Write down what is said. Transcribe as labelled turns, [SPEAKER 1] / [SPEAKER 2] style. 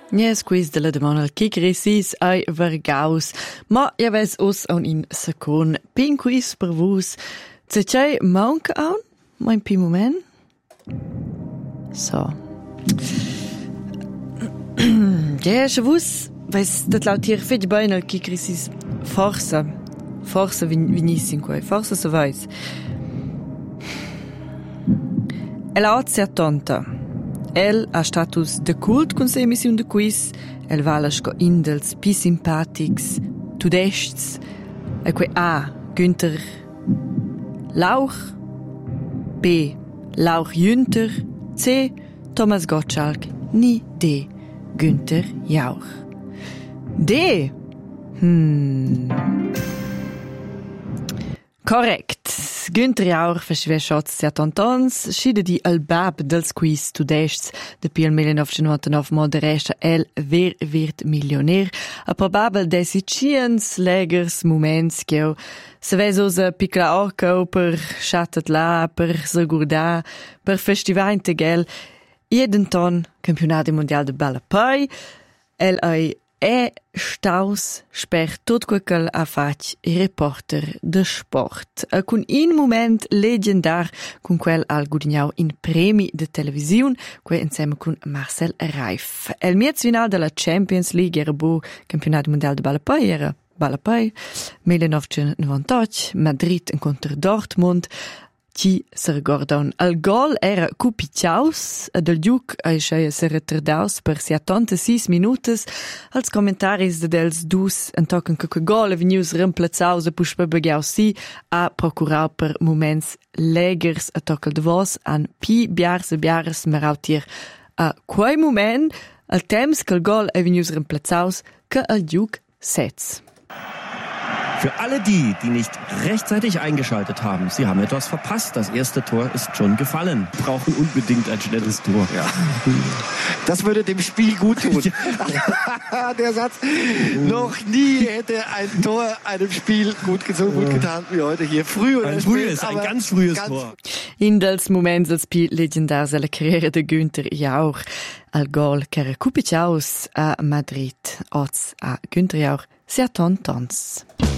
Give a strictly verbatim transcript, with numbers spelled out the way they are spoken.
[SPEAKER 1] Nies quiz de la demanda al Kikrisis ai Vargaus. Ma ja ves us an in secund. Pin quiz per vus. Se c'è manca an? Ma in pin moment? So. Ja, se vus, ves dat laut hier fetg bein al Kikrisis. Forza. Forza vinissin quai. Forza se vais. El ha sia tonta. El ha status de cult con se emissiun de quiz. El vala sco indels pi simpatics, tudests. E quei A. Günther Lauch. B. Lauch Jünter. C. Thomas Gottschalk. Ni D. Günther Jauch. D. Hmm. Correct. Günther Jauch verschwär shots sia tontons, schide di al bab dels quiz tudests de pil millenovecentonovantanove mod resta el ver wird milioner, a probabel desi ciens legers moments che se vesos a picla orca per chatat la, per segurda, per festival integel, jeden ton campionati mondial de balapai, el ai e staus sper tot quel a fac i reporter de sport. E cun in moment legendar cun quel al gudignau in premi de televisiun, que insieme cun Marcel Reif. El miez final de la Champions League era bu campionat mondial de balapai, era balapai, millenovecentonovantotg, Madrid incontra Dortmund, ci se recordan. Al gol era Kupiciaus, e del giuc ai scheia se retardaus per sia ottantasei minutas. Als commentaris de dels dus entocan che que gol è venius remplazaus e puspei begiau si a procurau per moments legers a tocal de vos an pi biars e biars merautier a quei moment al temps che il gol è venius remplazaus che al giuc sez.
[SPEAKER 2] Für alle die, die nicht rechtzeitig eingeschaltet haben, sie haben etwas verpasst. Das erste Tor ist schon gefallen. Brauchen unbedingt ein schnelles Tor.
[SPEAKER 3] Ja. Das würde dem Spiel gut tun. Der Satz. Noch nie hätte ein Tor einem Spiel gut, so gut getan wie heute hier. Früh oder
[SPEAKER 2] ein
[SPEAKER 3] spät,
[SPEAKER 2] frühes, ein ganz frühes ganz Tor.
[SPEAKER 1] In dels moments als pi legendars alla carriera de Günther Jauch al gol che era Kupiciaus a Madrid. Oz a Günther Jauch sia tontons.